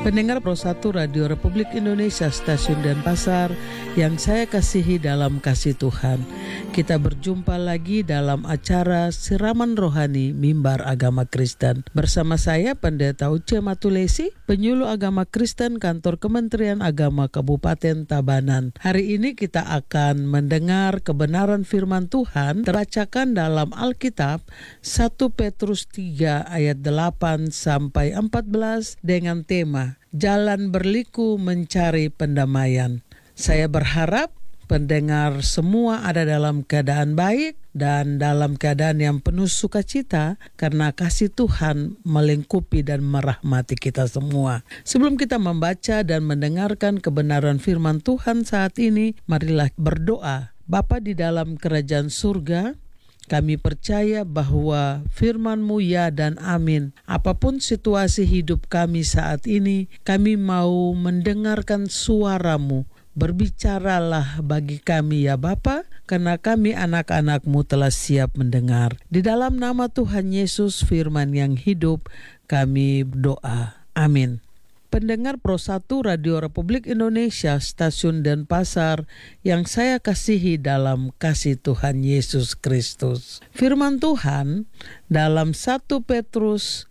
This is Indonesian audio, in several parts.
Pendengar Pro 1 Radio Republik Indonesia Stasiun Denpasar yang saya kasihi dalam kasih Tuhan. Kita berjumpa lagi dalam acara Siraman Rohani Mimbar Agama Kristen. Bersama saya Pendeta Uce Matulesi, penyuluh agama Kristen Kantor Kementerian Agama Kabupaten Tabanan. Hari ini kita akan mendengar kebenaran firman Tuhan terbacakan dalam Alkitab 1 Petrus 3 ayat 8 sampai 14 dengan tema Jalan berliku mencari pendamaian. Saya berharap pendengar semua ada dalam keadaan baik dan dalam keadaan yang penuh sukacita karena kasih Tuhan melingkupi dan merahmati kita semua. Sebelum kita membaca dan mendengarkan kebenaran firman Tuhan saat ini, marilah berdoa. Bapa di dalam kerajaan surga, kami percaya bahwa firman-Mu ya dan amin. Apapun situasi hidup kami saat ini, kami mau mendengarkan suara-Mu. Berbicaralah bagi kami ya Bapa, karena kami anak-anak-Mu telah siap mendengar. Di dalam nama Tuhan Yesus firman yang hidup, kami berdoa. Amin. Pendengar Pro 1 Radio Republik Indonesia Stasiun Denpasar yang saya kasihi dalam kasih Tuhan Yesus Kristus. Firman Tuhan dalam 1 Petrus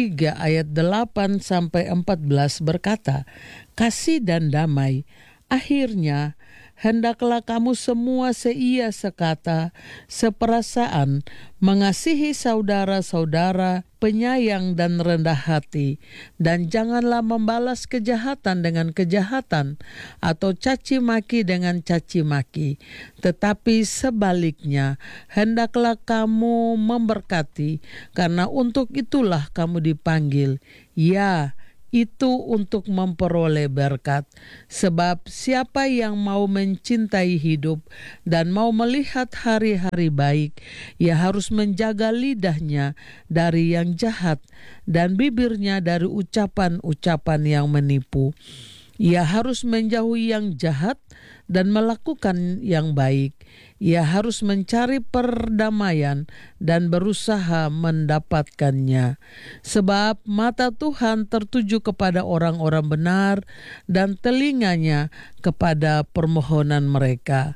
3 ayat 8 sampai 14 berkata, "Kasih dan damai, akhirnya hendaklah kamu semua seia sekata, seperasaan, mengasihi saudara-saudara, penyayang dan rendah hati, dan janganlah membalas kejahatan dengan kejahatan, atau caci maki dengan caci maki. Tetapi sebaliknya, hendaklah kamu memberkati, karena untuk itulah kamu dipanggil. Ya, itu untuk memperoleh berkat. Sebab siapa yang mau mencintai hidup dan mau melihat hari-hari baik, ia harus menjaga lidahnya dari yang jahat dan bibirnya dari ucapan-ucapan yang menipu. Ia harus menjauhi yang jahat dan melakukan yang baik. Ia harus mencari perdamaian dan berusaha mendapatkannya. Sebab mata Tuhan tertuju kepada orang-orang benar dan telinganya kepada permohonan mereka.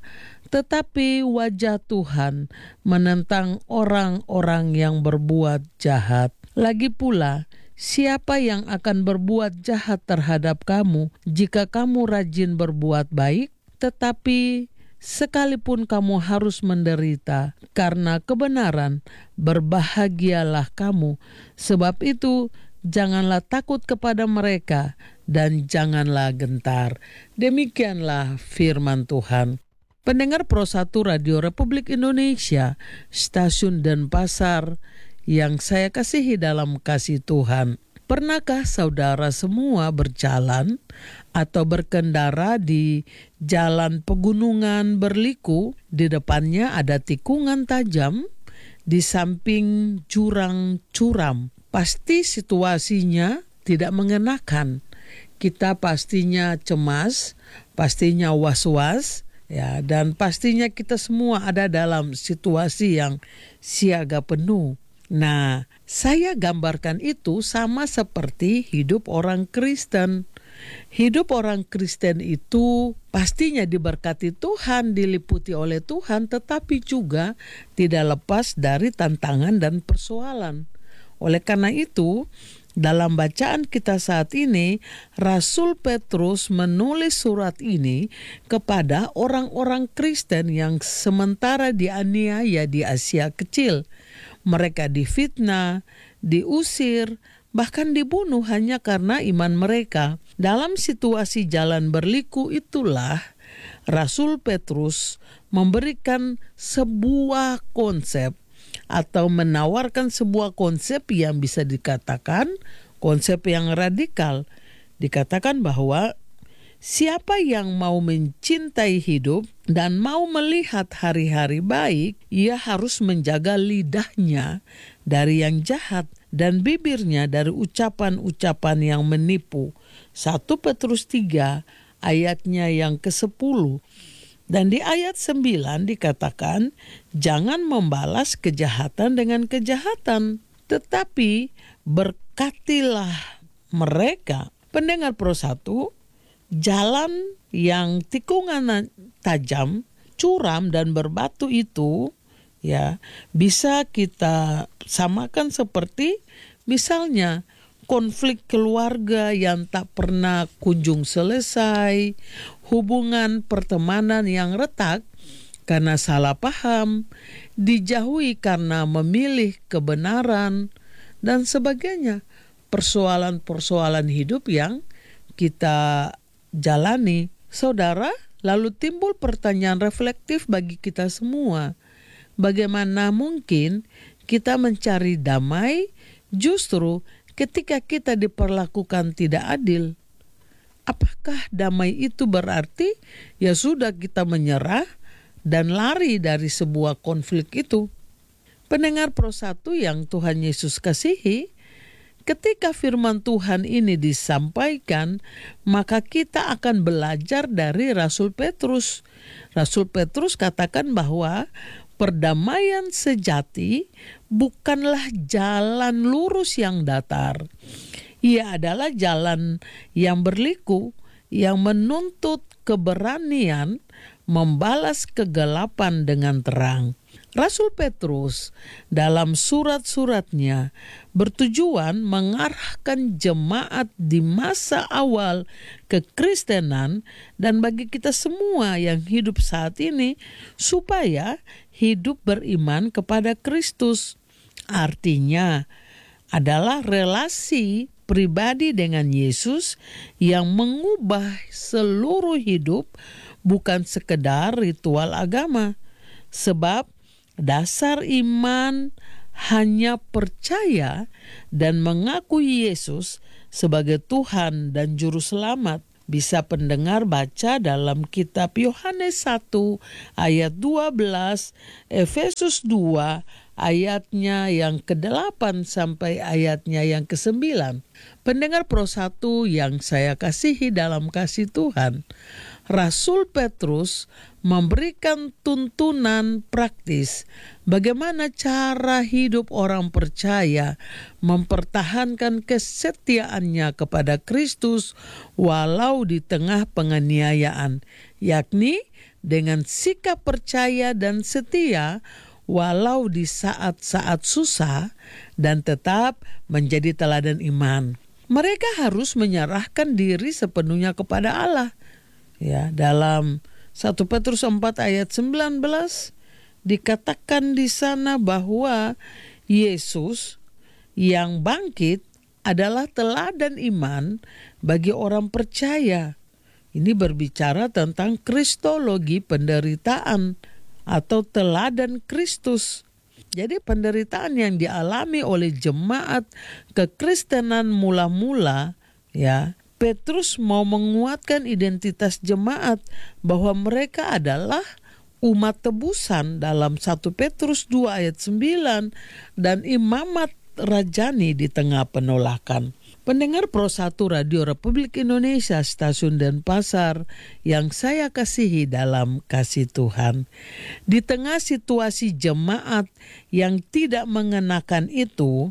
Tetapi wajah Tuhan menentang orang-orang yang berbuat jahat. Lagi pula, siapa yang akan berbuat jahat terhadap kamu jika kamu rajin berbuat baik? Tetapi sekalipun kamu harus menderita karena kebenaran, berbahagialah kamu. Sebab itu, janganlah takut kepada mereka dan janganlah gentar." Demikianlah firman Tuhan. Pendengar Pro 1 Radio Republik Indonesia, Stasiun Denpasar yang saya kasihi dalam kasih Tuhan. Pernahkah saudara semua berjalan atau berkendara di jalan pegunungan berliku? Di depannya ada tikungan tajam, di samping jurang curam. Pasti situasinya tidak mengenakan. Kita pastinya cemas, pastinya was-was, ya, dan pastinya kita semua ada dalam situasi yang siaga penuh. Nah, saya gambarkan itu sama seperti hidup orang Kristen. Hidup orang Kristen itu pastinya diberkati Tuhan, diliputi oleh Tuhan, tetapi juga tidak lepas dari tantangan dan persoalan. Oleh karena itu, dalam bacaan kita saat ini, Rasul Petrus menulis surat ini kepada orang-orang Kristen yang sementara dianiaya di Asia Kecil. Mereka difitnah, diusir, bahkan dibunuh hanya karena iman mereka. Dalam situasi jalan berliku itulah Rasul Petrus memberikan sebuah konsep atau menawarkan sebuah konsep yang bisa dikatakan konsep yang radikal. Dikatakan bahwa siapa yang mau mencintai hidup dan mau melihat hari-hari baik, ia harus menjaga lidahnya dari yang jahat dan bibirnya dari ucapan-ucapan yang menipu. 1 Petrus 3 ayatnya yang ke-10. Dan di ayat 9 dikatakan, jangan membalas kejahatan dengan kejahatan, tetapi berkatilah mereka Pendengar Pro 1, jalan yang tikungan tajam, curam dan berbatu itu ya bisa kita samakan seperti misalnya konflik keluarga yang tak pernah kunjung selesai, hubungan pertemanan yang retak karena salah paham, dijauhi karena memilih kebenaran, dan sebagainya. Persoalan-persoalan hidup yang kita jalani. Saudara, lalu timbul pertanyaan reflektif bagi kita semua. Bagaimana mungkin kita mencari damai justru ketika kita diperlakukan tidak adil? Apakah damai itu berarti ya sudah kita menyerah dan lari dari sebuah konflik itu? Pendengar Pro 1 yang Tuhan Yesus kasihi, ketika firman Tuhan ini disampaikan, maka kita akan belajar dari Rasul Petrus. Rasul Petrus katakan bahwa perdamaian sejati bukanlah jalan lurus yang datar. Ia adalah jalan yang berliku, yang menuntut keberanian membalas kegelapan dengan terang. Rasul Petrus dalam surat-suratnya bertujuan mengarahkan jemaat di masa awal kekristenan dan bagi kita semua yang hidup saat ini supaya hidup beriman kepada Kristus. Artinya adalah relasi pribadi dengan Yesus yang mengubah seluruh hidup, bukan sekedar ritual agama. Sebab dasar iman hanya percaya dan mengakui Yesus sebagai Tuhan dan Juru Selamat. Bisa pendengar baca dalam kitab Yohanes 1 ayat 12, Efesus 2 ayatnya yang ke-8 sampai ayatnya yang ke-9. Pendengar Pro 1 yang saya kasihi dalam kasih Tuhan, Rasul Petrus memberikan tuntunan praktis bagaimana cara hidup orang percaya mempertahankan kesetiaannya kepada Kristus walau di tengah penganiayaan, yakni dengan sikap percaya dan setia walau di saat-saat susah dan tetap menjadi teladan iman. Mereka harus menyerahkan diri sepenuhnya kepada Allah. Ya, dalam 1 Petrus 4 ayat 19 dikatakan di sana bahwa Yesus yang bangkit adalah teladan iman bagi orang percaya. Ini berbicara tentang kristologi penderitaan atau teladan Kristus. Jadi penderitaan yang dialami oleh jemaat kekristenan mula-mula, ya, Petrus mau menguatkan identitas jemaat bahwa mereka adalah umat tebusan dalam 1 Petrus 2 ayat 9 dan imamat rajani di tengah penolakan. Pendengar Pro 1 Radio Republik Indonesia Stasiun Denpasar yang saya kasihi dalam kasih Tuhan. Di tengah situasi jemaat yang tidak mengenakan itu,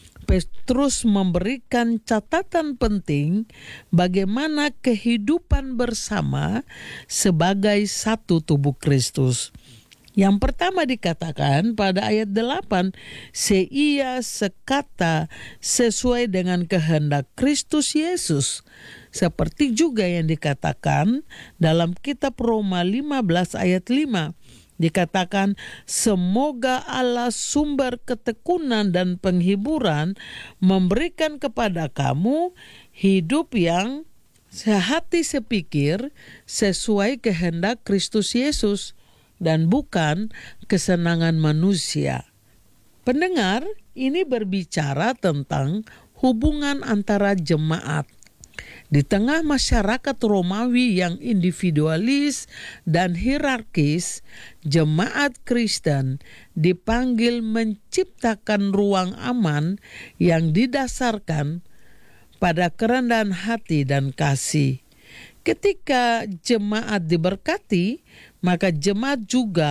Petrus memberikan catatan penting bagaimana kehidupan bersama sebagai satu tubuh Kristus. Yang pertama dikatakan pada ayat 8, seia sekata sesuai dengan kehendak Kristus Yesus. Seperti juga yang dikatakan dalam kitab Roma 15 ayat 5. Dikatakan, semoga Allah sumber ketekunan dan penghiburan memberikan kepada kamu hidup yang sehati sepikir sesuai kehendak Kristus Yesus dan bukan kesenangan manusia. Pendengar, ini berbicara tentang hubungan antara jemaat. Di tengah masyarakat Romawi yang individualis dan hierarkis, jemaat Kristen dipanggil menciptakan ruang aman yang didasarkan pada kerendahan hati dan kasih. Ketika jemaat diberkati, maka jemaat juga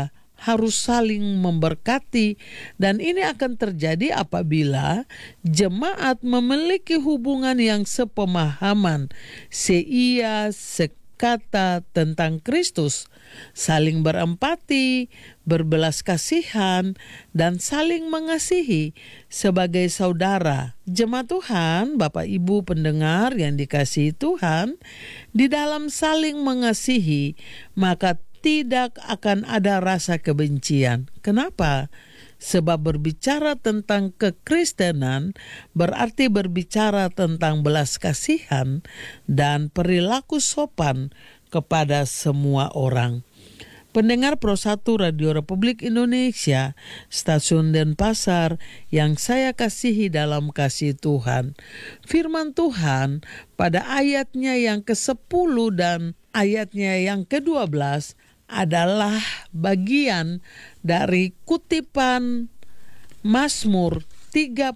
harus saling memberkati, dan ini akan terjadi apabila jemaat memiliki hubungan yang sepemahaman, seia, sekata tentang Kristus, saling berempati, berbelas kasihan, dan saling mengasihi sebagai saudara. Jemaat Tuhan, Bapak Ibu pendengar yang dikasihi Tuhan, di dalam saling mengasihi, maka tidak akan ada rasa kebencian. Kenapa? Sebab berbicara tentang kekristenan berarti berbicara tentang belas kasihan dan perilaku sopan kepada semua orang. Pendengar Pro 1 Radio Republik Indonesia, Stasiun Denpasar yang saya kasihi dalam kasih Tuhan. Firman Tuhan pada ayatnya yang ke-10 dan ayatnya yang ke-12 adalah bagian dari kutipan Mazmur 34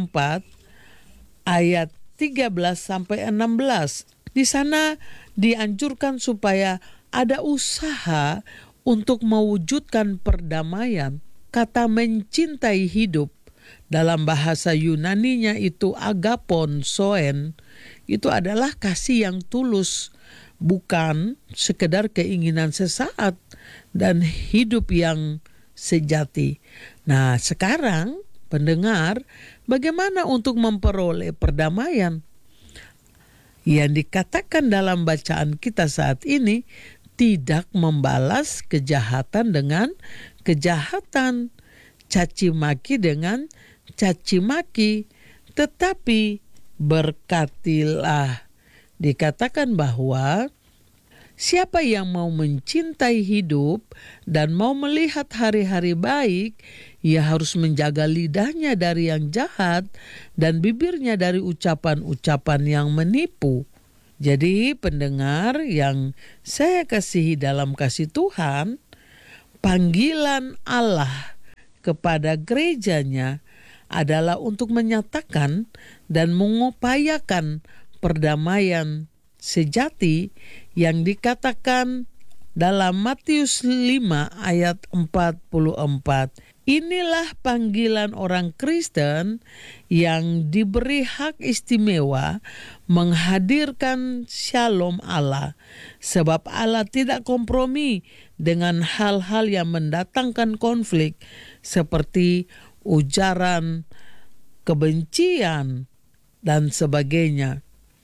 ayat 13 sampai 16. Di sana dianjurkan supaya ada usaha untuk mewujudkan perdamaian. Kata mencintai hidup dalam bahasa Yunaninya itu agapon soen, itu adalah kasih yang tulus, bukan sekedar keinginan sesaat dan hidup yang sejati. Nah, sekarang pendengar, bagaimana untuk memperoleh perdamaian? Yang dikatakan dalam bacaan kita saat ini, tidak membalas kejahatan dengan kejahatan, caci maki dengan caci maki, tetapi berkatilah. Dikatakan bahwa siapa yang mau mencintai hidup dan mau melihat hari-hari baik, ia harus menjaga lidahnya dari yang jahat dan bibirnya dari ucapan-ucapan yang menipu. Jadi pendengar yang saya kasihi dalam kasih Tuhan, panggilan Allah kepada gerejanya adalah untuk menyatakan dan mengupayakan perdamaian sejati yang dikatakan dalam Matius 5 ayat 44. Inilah panggilan orang Kristen yang diberi hak istimewa menghadirkan shalom Allah. Sebab Allah tidak kompromi dengan hal-hal yang mendatangkan konflik seperti ujaran, kebencian, dan sebagainya.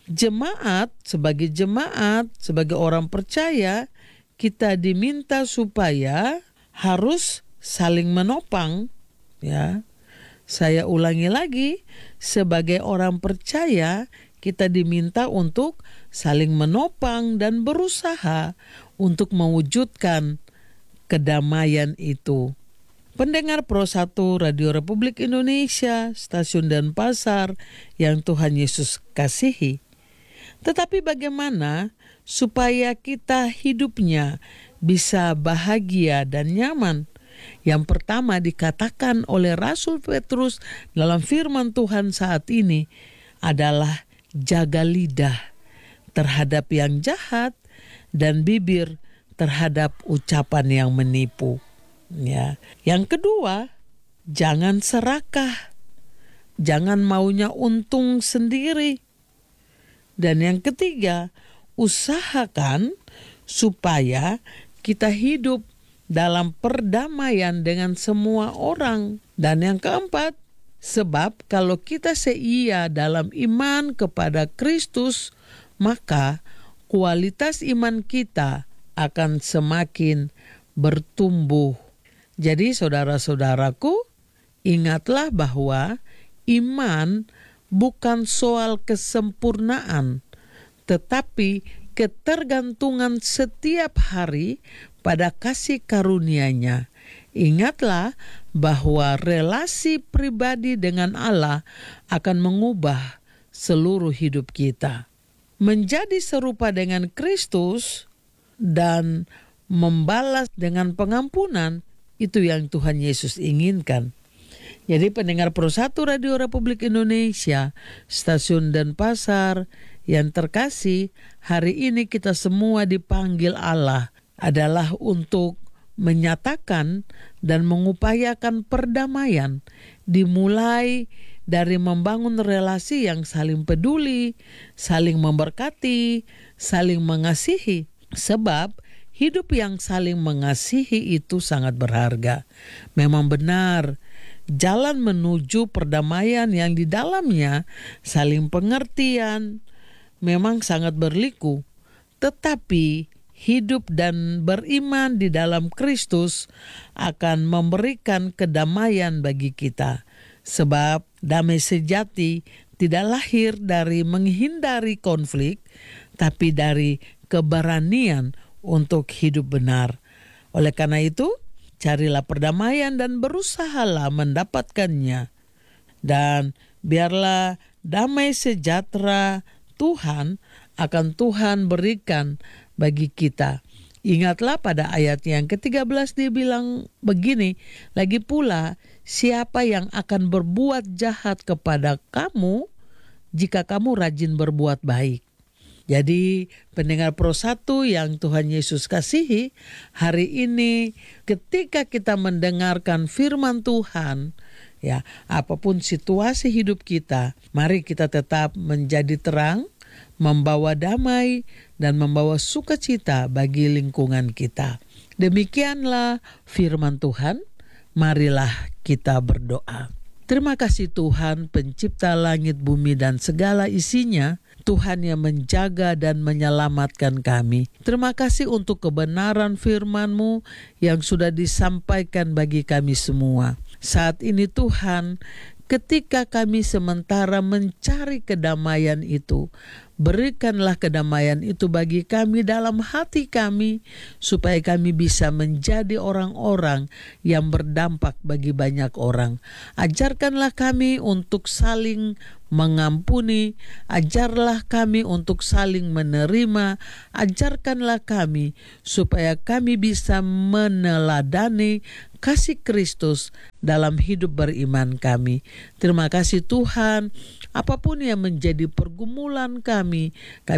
Sebagai orang percaya, kita diminta supaya harus saling menopang, ya. Saya ulangi lagi, sebagai orang percaya kita diminta untuk saling menopang dan berusaha untuk mewujudkan kedamaian itu. Pendengar Pro 1 Radio Republik Indonesia, Stasiun Denpasar yang Tuhan Yesus kasihi. Tetapi bagaimana supaya kita hidupnya bisa bahagia dan nyaman? Yang pertama dikatakan oleh Rasul Petrus dalam firman Tuhan saat ini adalah jaga lidah terhadap yang jahat dan bibir terhadap ucapan yang menipu. Ya. Yang kedua, jangan serakah, jangan maunya untung sendiri. Dan yang ketiga, usahakan supaya kita hidup dalam perdamaian dengan semua orang. Dan yang keempat, sebab kalau kita seia dalam iman kepada Kristus, maka kualitas iman kita akan semakin bertumbuh. Jadi saudara-saudaraku, ingatlah bahwa iman bukan soal kesempurnaan, tetapi ketergantungan setiap hari pada kasih karunia-Nya. Ingatlah bahwa relasi pribadi dengan Allah akan mengubah seluruh hidup kita. Menjadi serupa dengan Kristus dan membalas dengan pengampunan, itu yang Tuhan Yesus inginkan. Jadi pendengar Pro 1 Radio Republik Indonesia, Stasiun Denpasar yang terkasih, hari ini kita semua dipanggil Allah adalah untuk menyatakan dan mengupayakan perdamaian, dimulai dari membangun relasi yang saling peduli, saling memberkati, saling mengasihi. Sebab hidup yang saling mengasihi itu sangat berharga. Memang benar, jalan menuju perdamaian yang di dalamnya saling pengertian memang sangat berliku. Tetapi hidup dan beriman di dalam Kristus akan memberikan kedamaian bagi kita. Sebab damai sejati tidak lahir dari menghindari konflik, tapi dari keberanian untuk hidup benar. Oleh karena itu, carilah perdamaian dan berusahalah mendapatkannya. Dan biarlah damai sejahtera Tuhan akan Tuhan berikan bagi kita. Ingatlah pada ayat yang ke-13 dia bilang begini, lagi pula siapa yang akan berbuat jahat kepada kamu jika kamu rajin berbuat baik. Jadi pendengar Pro 1 yang Tuhan Yesus kasihi, hari ini ketika kita mendengarkan firman Tuhan, ya, apapun situasi hidup kita, mari kita tetap menjadi terang, membawa damai dan membawa sukacita bagi lingkungan kita. Demikianlah firman Tuhan. Marilah kita berdoa. Terima kasih Tuhan, pencipta langit, bumi dan segala isinya. Tuhan yang menjaga dan menyelamatkan kami. Terima kasih untuk kebenaran firman-Mu yang sudah disampaikan bagi kami semua. Saat ini Tuhan, ketika kami sementara mencari kedamaian itu, berikanlah kedamaian itu bagi kami dalam hati kami, supaya kami bisa menjadi orang-orang yang berdampak bagi banyak orang. Ajarkanlah kami untuk saling mengampuni, ajarlah kami untuk saling menerima, ajarkanlah kami supaya kami bisa meneladani kasih Kristus dalam hidup beriman kami. Terima kasih Tuhan, apapun yang menjadi pergumulan kami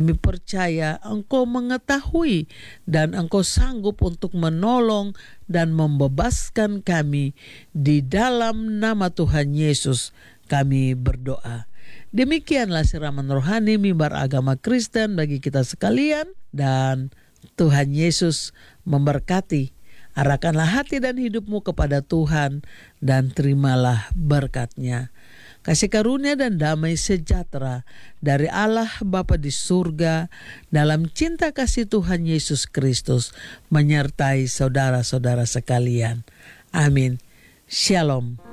percaya Engkau mengetahui dan Engkau sanggup untuk menolong dan membebaskan kami. Di dalam nama Tuhan Yesus kami berdoa. Demikianlah siraman rohani mimbar agama Kristen bagi kita sekalian, dan Tuhan Yesus memberkati. Arahkanlah hati dan hidupmu kepada Tuhan dan terimalah berkat-Nya. Kasih karunia dan damai sejahtera dari Allah Bapa di surga dalam cinta kasih Tuhan Yesus Kristus menyertai saudara-saudara sekalian. Amin. Shalom.